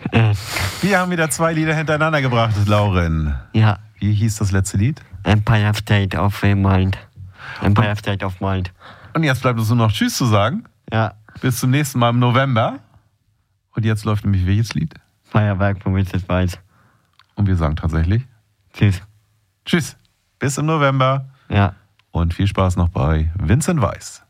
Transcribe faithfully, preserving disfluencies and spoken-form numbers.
Wir haben wieder zwei Lieder hintereinander gebracht, Lauren. Ja. Wie hieß das letzte Lied? Empire State of Mind. Empire State of Mind. Und jetzt bleibt uns nur noch Tschüss zu sagen. Ja. Bis zum nächsten Mal im November. Und jetzt läuft nämlich welches Lied? Feuerwerk von Vincent Weiss. Und wir sagen tatsächlich Tschüss. Tschüss. Bis im November. Ja. Und viel Spaß noch bei Vincent Weiss.